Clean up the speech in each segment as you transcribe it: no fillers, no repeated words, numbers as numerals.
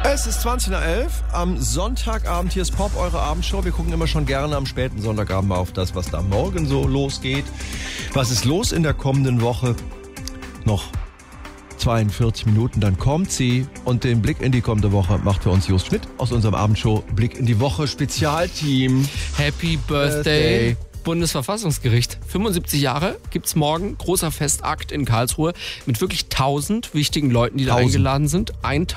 Es ist 20:11 am Sonntagabend. Hier ist Pop, eure Abendshow. Wir gucken immer schon gerne am späten Sonntagabend mal auf das, was da morgen so losgeht. Was ist los in der kommenden Woche? Noch 42 Minuten, dann kommt sie. Und den Blick in die kommende Woche macht für uns Jost Schmidt aus unserem Abendshow Blick in die Woche Spezialteam. Happy Birthday. Bundesverfassungsgericht. 75 Jahre gibt's morgen. Großer Festakt in Karlsruhe mit wirklich 1000 wichtigen Leuten, die da eingeladen sind.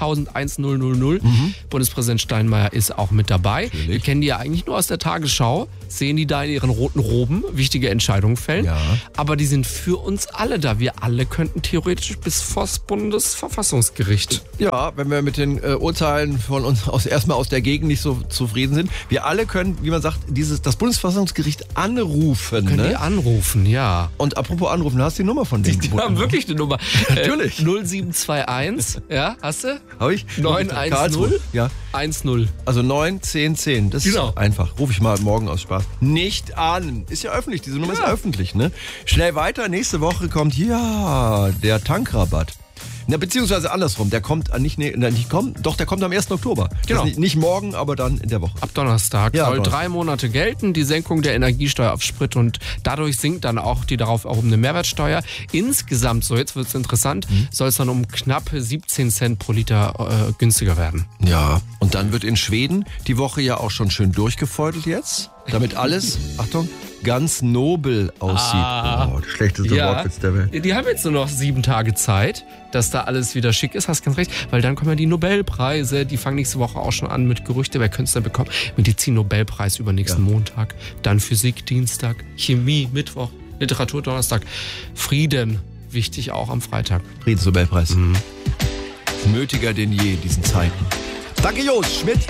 1000. Bundespräsident Steinmeier ist auch mit dabei. Natürlich. Wir kennen die ja eigentlich nur aus der Tagesschau. Sehen die da in ihren roten Roben wichtige Entscheidungen fällen. Ja. Aber die sind für uns alle da. Wir alle könnten theoretisch bis vors Bundesverfassungsgericht. Ja, wenn wir mit den Urteilen von uns erstmal aus der Gegend nicht so zufrieden sind. Wir alle können, wie man sagt, das Bundesverfassungsgericht anrufen. Können die anrufen, ja. Und apropos anrufen, hast du die Nummer von denen? Die haben wirklich eine Nummer. Natürlich. 0721, ja, hast du? Habe ich? 910 ja. 10. Also 9 10 10. Das ist einfach. Rufe ich mal morgen aus Spaß nicht an. Ist ja öffentlich, diese Nummer ist öffentlich, ne? Schnell weiter, nächste Woche kommt der Tankrabatt. Na, beziehungsweise andersrum, der kommt der kommt am 1. Oktober. Genau. Nicht morgen, aber dann in der Woche. Ab Donnerstag soll Donnerstag. 3 Monate gelten, die Senkung der Energiesteuer auf Sprit und dadurch sinkt dann auch die darauf erhobene Mehrwertsteuer. Insgesamt, so jetzt wird es interessant, soll es dann um knappe 17 Cent pro Liter günstiger werden. Ja, und dann wird in Schweden die Woche ja auch schon schön durchgefeudelt jetzt, damit alles, Achtung, ganz nobel aussieht. Das schlechteste Wortwitz der Welt. Die haben jetzt nur noch 7 Tage Zeit, dass da alles wieder schick ist, hast ganz recht, weil dann kommen ja die Nobelpreise, die fangen nächste Woche auch schon an mit Gerüchte, wer könnte es denn bekommen? Medizin-Nobelpreis übernächsten Montag, dann Physik Dienstag, Chemie Mittwoch, Literatur Donnerstag, Frieden, wichtig auch am Freitag. Friedensnobelpreis. Nötiger denn je in diesen Zeiten. Danke, Jost Schmidt.